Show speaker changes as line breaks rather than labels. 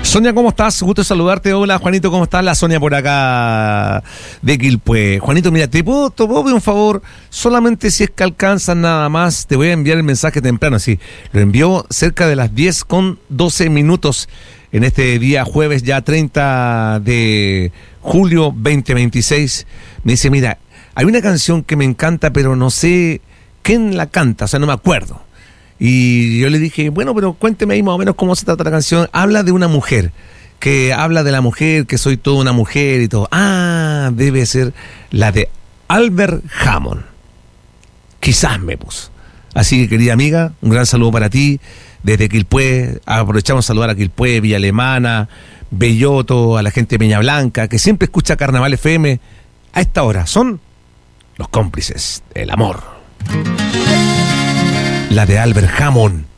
Sonia, ¿cómo estás? Gusto saludarte. Hola, Juanito, ¿cómo estás? La Sonia por acá de Quilpué. Juanito, mira, ¿te puedo pedir un favor? Solamente si es que alcanzan nada más, te voy a enviar el mensaje temprano. Sí, lo envió cerca de las 10:12 en este día jueves, ya 30 de julio 2026. Me dice, mira, hay una canción que me encanta, pero no sé quién la canta, o sea, no me acuerdo. Y yo le dije, bueno, pero cuénteme ahí más o menos cómo se trata la canción. Habla de una mujer, que habla de la mujer, que soy toda una mujer y todo. Ah, debe ser la de Albert Hammond. Quizás me puso. Así que, querida amiga, un gran saludo para ti desde Quilpué. Aprovechamos a saludar a Quilpué, Villa Alemana, Belloto, a la gente de Peña Blanca, que siempre escucha Carnaval FM a esta hora. Son los cómplices del amor. La de Albert Hammond.